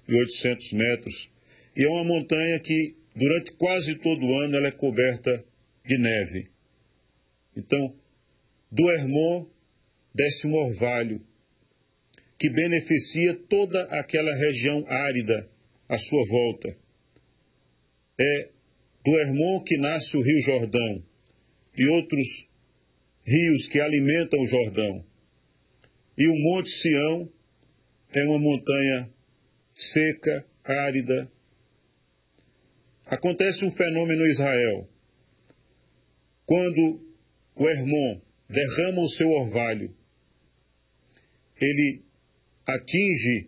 2.800 metros. E é uma montanha que, durante quase todo o ano, ela é coberta de neve. Então, do Hermon desce um orvalho que beneficia toda aquela região árida à sua volta. É do Hermon que nasce o Rio Jordão e outros rios que alimentam o Jordão. E o Monte Sião é uma montanha seca, árida. Acontece um fenômeno em Israel. Quando o Hermon derrama o seu orvalho, ele atinge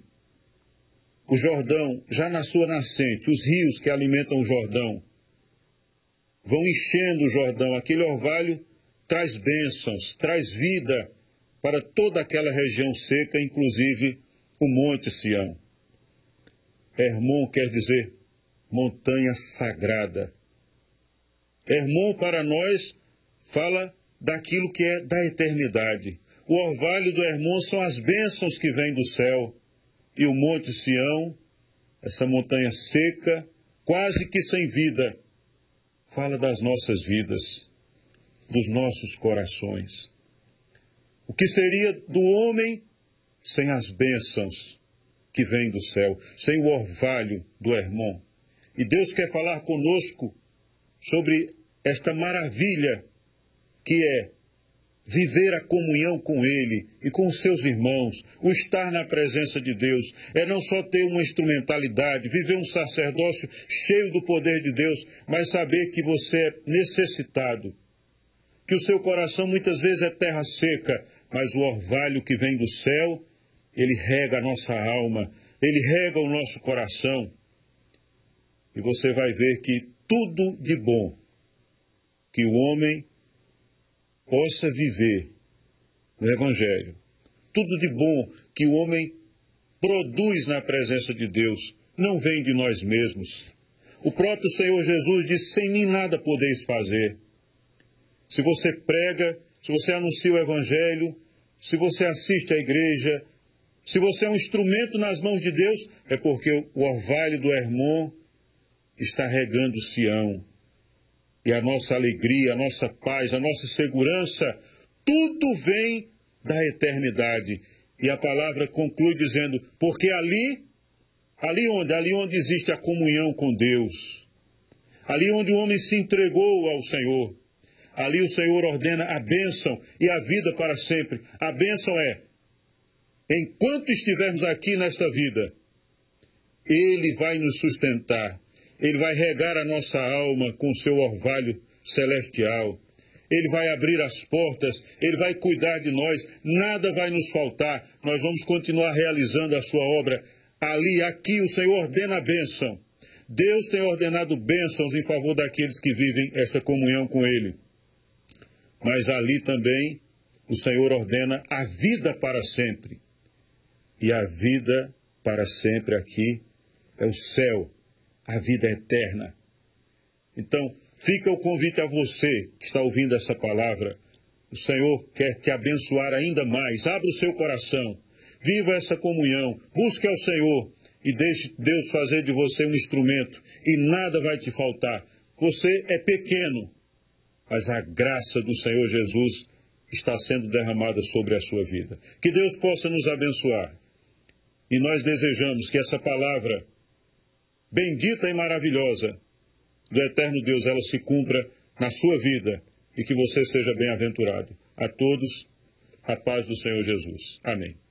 o Jordão já na sua nascente, os rios que alimentam o Jordão vão enchendo o Jordão. Aquele orvalho traz bênçãos, traz vida para toda aquela região seca, inclusive o Monte Sião. Hermon quer dizer montanha sagrada. Hermon para nós fala daquilo que é da eternidade. O orvalho do Hermon são as bênçãos que vêm do céu. E o Monte Sião, essa montanha seca, quase que sem vida, fala das nossas vidas, dos nossos corações. O que seria do homem sem as bênçãos que vêm do céu, sem o orvalho do Hermon? E Deus quer falar conosco sobre esta maravilha que é viver a comunhão com Ele e com os seus irmãos, o estar na presença de Deus, é não só ter uma instrumentalidade, viver um sacerdócio cheio do poder de Deus, mas saber que você é necessitado, que o seu coração muitas vezes é terra seca, mas o orvalho que vem do céu, ele rega a nossa alma, ele rega o nosso coração, e você vai ver que tudo de bom que o homem possa viver no Evangelho, tudo de bom que o homem produz na presença de Deus, não vem de nós mesmos. O próprio Senhor Jesus disse, sem mim nada podeis fazer. Se você prega, se você anuncia o Evangelho, se você assiste à igreja, se você é um instrumento nas mãos de Deus, é porque o orvalho do Hermon está regando Sião. E a nossa alegria, a nossa paz, a nossa segurança, tudo vem da eternidade. E a palavra conclui dizendo, porque ali onde existe a comunhão com Deus, ali onde o homem se entregou ao Senhor, ali o Senhor ordena a bênção e a vida para sempre. A bênção é, enquanto estivermos aqui nesta vida, Ele vai nos sustentar. Ele vai regar a nossa alma com o seu orvalho celestial. Ele vai abrir as portas, Ele vai cuidar de nós, nada vai nos faltar. Nós vamos continuar realizando a sua obra. Ali, aqui, o Senhor ordena a bênção. Deus tem ordenado bênçãos em favor daqueles que vivem esta comunhão com Ele. Mas ali também, o Senhor ordena a vida para sempre. E a vida para sempre aqui é o céu. A vida eterna. Então, fica o convite a você que está ouvindo essa palavra. O Senhor quer te abençoar ainda mais. Abra o seu coração. Viva essa comunhão. Busque ao Senhor e deixe Deus fazer de você um instrumento. E nada vai te faltar. Você é pequeno, mas a graça do Senhor Jesus está sendo derramada sobre a sua vida. Que Deus possa nos abençoar. E nós desejamos que essa palavra bendita e maravilhosa do eterno Deus, ela se cumpra na sua vida e que você seja bem-aventurado. A todos, a paz do Senhor Jesus. Amém.